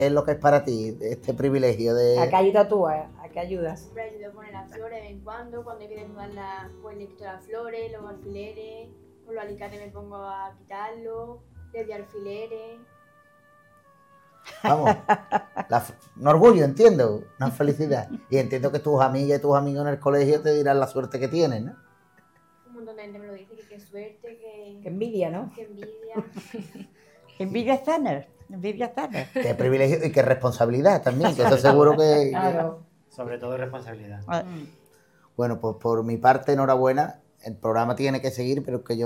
es lo que es para ti este privilegio de... ¿A qué ayudas tú? ¿A qué ayudas? Siempre ayudo a poner las flores de vez en cuando hay que desnudarlas, pues le quito las flores, los alfileres, con los alicates me pongo a quitarlos, desde alfileres. Vamos, un orgullo, entiendo, una felicidad. Y entiendo que tus amigas y tus amigos en el colegio te dirán la suerte que tienes, ¿no? Un montón de gente me lo dice, que qué suerte, Qué envidia, ¿no? qué envidia. Envidia sana, envidia sana. Qué privilegio y qué responsabilidad también, que eso seguro que... Claro. Sobre todo responsabilidad. Bueno, pues por mi parte, enhorabuena. El programa tiene que seguir, pero es que yo